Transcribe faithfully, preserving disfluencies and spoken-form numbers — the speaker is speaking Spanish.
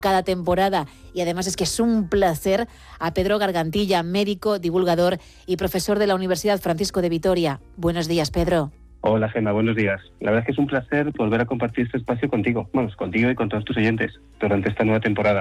cada temporada, y además es que es un placer, a Pedro Gargantilla, médico, divulgador y profesor de la Universidad Francisco de Vitoria. Buenos días, Pedro. Hola, Gemma, buenos días. La verdad es que es un placer volver a compartir este espacio contigo, vamos, contigo y con todos tus oyentes durante esta nueva temporada.